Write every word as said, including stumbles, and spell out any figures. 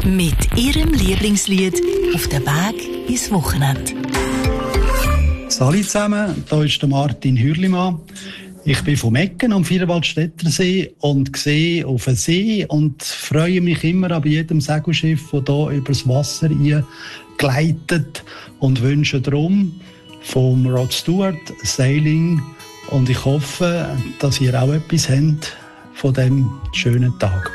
mit ihrem Lieblingslied auf dem Weg ins Wochenende. Salut zusammen, hier ist der Martin Hürlimann. Ich bin vom Ecken am Vierwaldstättersee und sehe auf den See und freue mich immer an jedem Segelschiff, das hier übers Wasser gleitet, und wünsche darum vom Rod Stewart Sailing, und ich hoffe, dass ihr auch etwas habt von diesem schönen Tag.